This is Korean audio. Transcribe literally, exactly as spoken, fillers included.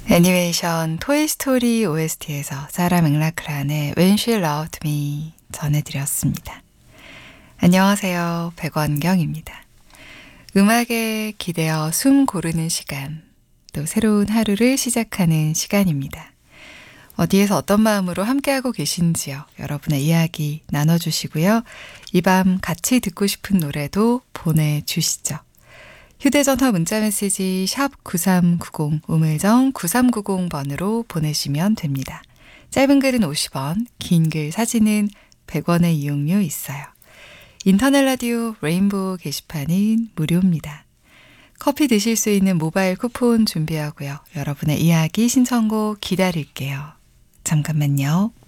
애니메이션 토이스토리 오에스티에서 사라 맥락클란의 When She Loved Me 전해드렸습니다. 안녕하세요. 백원경입니다. 음악에 기대어 숨 고르는 시간, 또 새로운 하루를 시작하는 시간입니다. 어디에서 어떤 마음으로 함께하고 계신지요? 여러분의 이야기 나눠주시고요. 이 밤 같이 듣고 싶은 노래도 보내주시죠. 휴대전화 문자메시지 샵 구삼구공, 우물정 구삼구공 번으로 보내시면 됩니다. 짧은 글은 오십 원, 긴 글 사진은 백 원의 이용료 있어요. 인터넷 라디오 레인보우 게시판은 무료입니다. 커피 드실 수 있는 모바일 쿠폰 준비하고요. 여러분의 이야기 신청곡 기다릴게요. 잠깐만요.